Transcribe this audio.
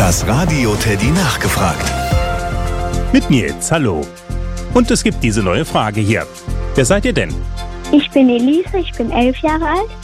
Das Radio Teddy nachgefragt. Mit Nils, hallo. Und es gibt diese neue Frage hier. Wer seid ihr denn? Ich bin Elise, ich bin 11 Jahre alt.